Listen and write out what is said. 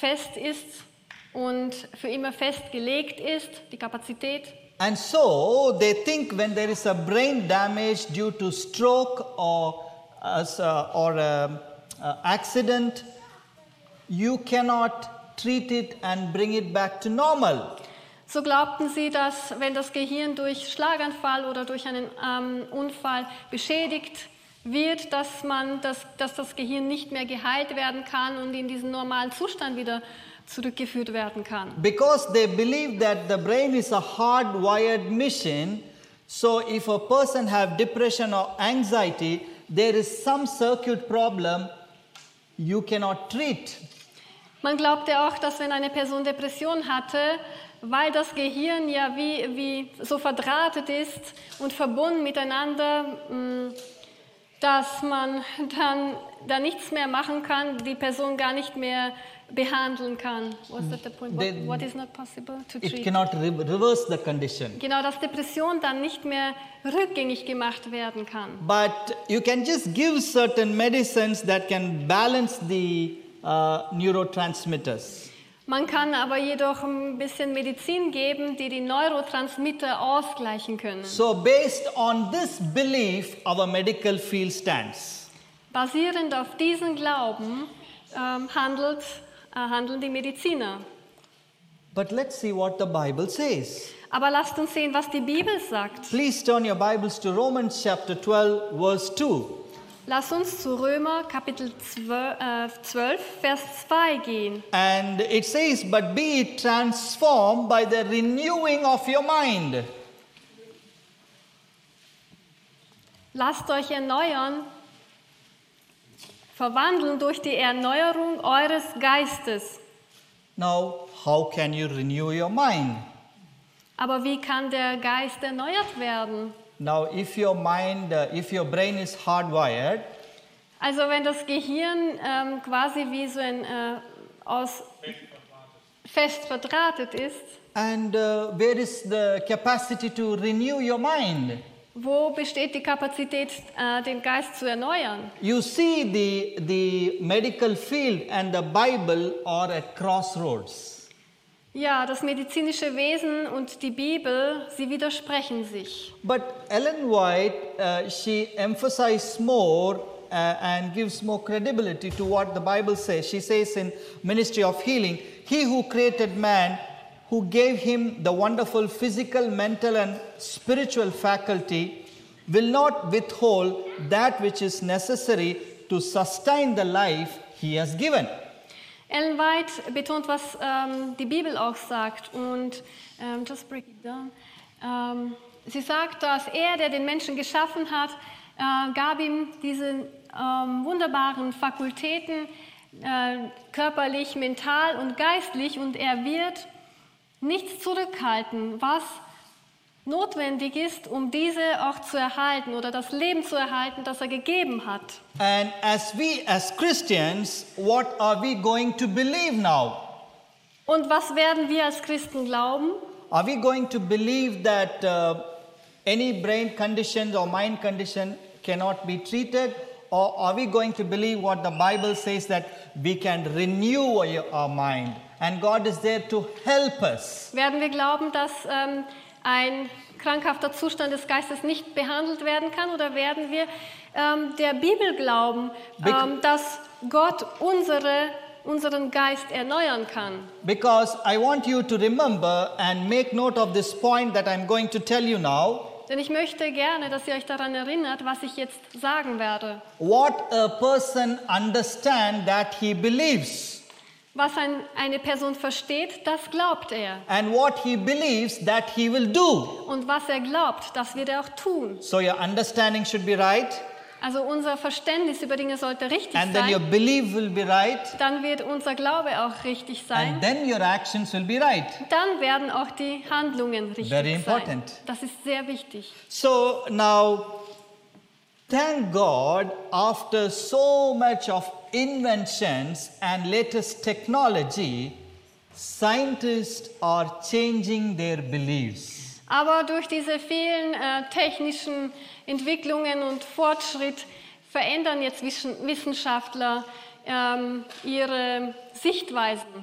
fest ist und für immer festgelegt ist, die Kapazität. And so they think when there is a brain damage due to stroke or accident, you cannot treat it and bring it back to normal. So glaubten sie, dass wenn das Gehirn durch Schlaganfall oder durch einen Unfall beschädigt wird, dass das Gehirn nicht mehr geheilt werden kann und in diesen normalen Zustand wieder zurückgeführt werden kann. Because they believe that the brain is a hardwired machine, so if a person have depression or anxiety, there is some circuit problem you cannot treat. Man glaubte auch, dass wenn eine Person Depression hatte, weil das Gehirn ja wie so verdrahtet ist und verbunden miteinander, dass man dann da nichts mehr machen kann, die Person gar nicht mehr behandeln kann. What's that the point? What is not possible to treat? It cannot reverse the condition. Genau, dass Depression dann nicht mehr rückgängig gemacht werden kann. But you can just give certain medicines that can balance the neurotransmitters. Man kann aber jedoch ein bisschen Medizin geben, die die Neurotransmitter ausgleichen können. So based on this belief, our medical field stands. Basierend auf diesem Glauben handeln die Mediziner. But let's see what the Bible says. Aber lasst uns sehen, was die Bibel sagt. Please turn your Bibles to Romans chapter 12, verse 2. Lass uns zu Römer Kapitel 12, Vers 2 gehen. And it says, but be transformed by the renewing of your mind. Lasst euch erneuern, verwandeln durch die Erneuerung eures Geistes. Now, how can you renew your mind? Aber wie kann der Geist erneuert werden? Now, if your brain is hardwired, also wenn das Gehirn quasi wie so ein fest verdrahtet ist, and where is the capacity to renew your mind? Wo besteht die Kapazität, den Geist zu erneuern? You see, the medical field and the Bible are at crossroads. Ja, das medizinische Wesen und die Bibel, sie widersprechen sich. But Ellen White, she emphasizes more and gives more credibility to what the Bible says. She says in Ministry of Healing, he who created man, who gave him the wonderful physical, mental and spiritual faculty, will not withhold that which is necessary to sustain the life he has given. Ellen White betont, was die Bibel auch sagt und just break it down. Sie sagt, dass er, der den Menschen geschaffen hat, gab ihm diese wunderbaren Fakultäten, körperlich, mental und geistlich, und er wird nichts zurückhalten, was notwendig ist, um diese auch zu erhalten oder das Leben zu erhalten, das er gegeben hat. And as Christians, what are we going to believe now? Und was werden wir als Christen glauben? Are we going to believe that any brain condition or mind condition cannot be treated? Or are we going to believe what the Bible says, that we can renew our mind and God is there to help us? Werden wir glauben, dass ein krankhafter Zustand des Geistes nicht behandelt werden kann, oder werden wir der Bibel glauben, dass Gott unseren Geist erneuern kann? Because I want you to remember and make note of this point that I'm going to tell you now. Denn ich möchte gerne, dass ihr euch daran erinnert, was ich jetzt sagen werde. What a person understands that he believes. Was eine Person versteht, das glaubt er. And what he believes, that he will do. Und was er glaubt, das wird er auch tun. So your understanding should be right. Also unser Verständnis über Dinge sollte richtig And then your sein. belief will be right. Dann wird unser Glaube auch richtig sein. And then your actions will be right. Dann werden auch die Handlungen richtig Very sein. important. Das ist sehr wichtig. So now, thank God, after so much of inventions and latest technology, scientists are changing their beliefs. Aber durch diese vielen technischen Entwicklungen und Fortschritt verändern jetzt Wissenschaftler ihre Sichtweisen.